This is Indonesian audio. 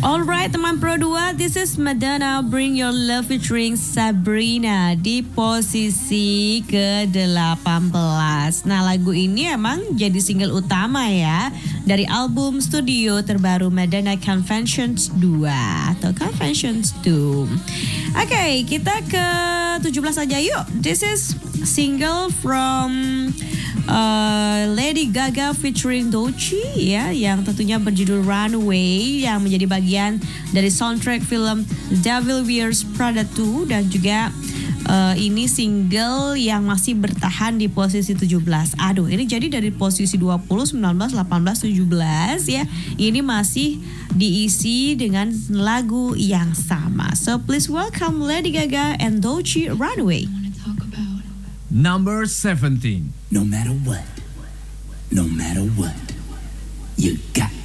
Alright teman Pro 2, this is Madonna Bring Your Love featuring Sabrina di posisi ke-18. Nah lagu ini emang jadi single utama ya dari album studio terbaru Madonna Confessions 2 atau Confessions 2. Oke, kita ke 17 aja yuk. This is single from Lady Gaga featuring Doechii ya, yang tentunya berjudul Runaway yang menjadi bagian dari soundtrack film Devil Wears Prada 2 dan juga ini single yang masih bertahan di posisi 17. Aduh, ini jadi dari posisi 20, 19, 18, 17 ya. Ini masih diisi dengan lagu yang sama. So please welcome Lady Gaga and Doechii Runaway. Number 17. No matter what, you got